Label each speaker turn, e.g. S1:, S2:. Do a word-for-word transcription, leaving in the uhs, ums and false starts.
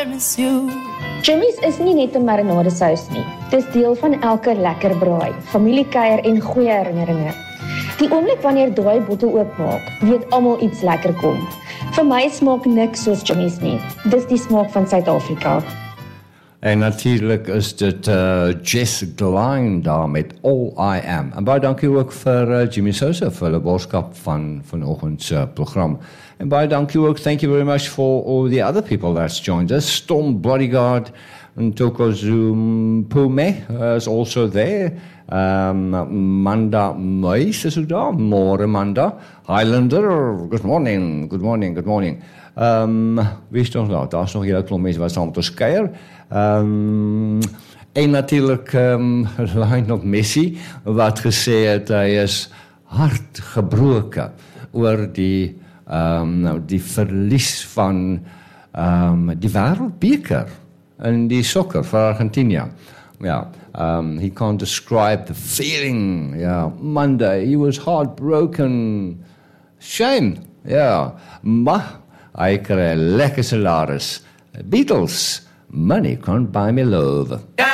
S1: Jimmy's is nie net 'n marinadesous nie. Dis deel van elke lekker braai, familiekuier en goeie herinneringe. Die oomblik wanneer daai bottel oopmaak, weet almal iets lekker kom. Vir my smaak niks soos Jimmy's nie. Dis die smaak van Suid-Afrika.
S2: En natuurlijk is dit uh, Jess Glynn daar met All I Am. En baie dankie ook vir uh, Jimmy Sosa vir hulle boodskap van vanoggend se uh, program. En baie dankie ook, thank you very much for all the other people that's joined us. Storm Bodyguard and Tokozum Pume uh, is also there. Um, Manda Mois is ook daar. More Manda. Highlander, good morning, good morning, good morning. Um, wie is nog nou? Daar is nog een hele klomp mensen wat samen met ons kuier. Um, en natuurlijk um, Lionel Messi, wat gesê het, hy is hard gebroken oor die, um, die verlies van um, die wereldbeker in die sokker vir Argentinië. Ja, um, he can't describe the feeling. Yeah, Monday, he was heartbroken. Shame. Ja, maar hy kry 'n lekker salaris. Beatles, money can't buy me love.